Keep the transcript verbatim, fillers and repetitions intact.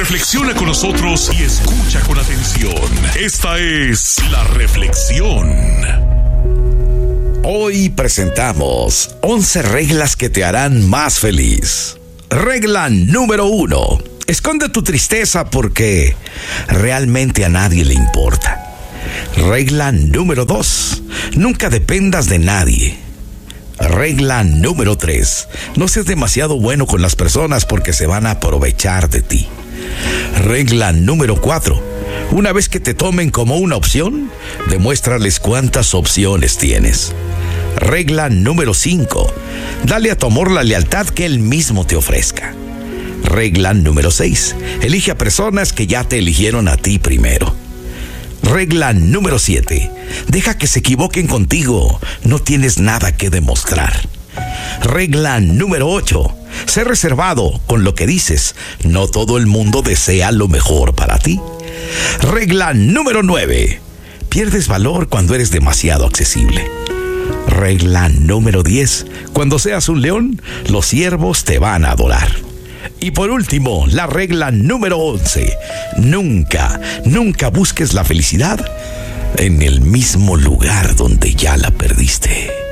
Reflexiona con nosotros y escucha con atención. Esta es La Reflexión. Hoy presentamos once reglas que te harán más feliz. Regla número uno. Esconde tu tristeza porque realmente a nadie le importa. Regla número dos. Nunca dependas de nadie. Regla número tres. No seas demasiado bueno con las personas porque se van a aprovechar de ti. Regla número cuatro. Una vez que te tomen como una opción, demuéstrales cuántas opciones tienes. Regla número cinco. Dale a tu amor la lealtad que él mismo te ofrezca. Regla número seis. Elige a personas que ya te eligieron a ti primero. Regla número siete. Deja que se equivoquen contigo. No tienes nada que demostrar. Regla número ocho. Sé reservado con lo que dices. No todo el mundo desea lo mejor para ti. Regla número nueve. Pierdes valor cuando eres demasiado accesible. Regla número diez. Cuando seas un león, los ciervos te van a adorar. Y por último, la regla número once. Nunca, nunca busques la felicidad en el mismo lugar donde ya la perdiste.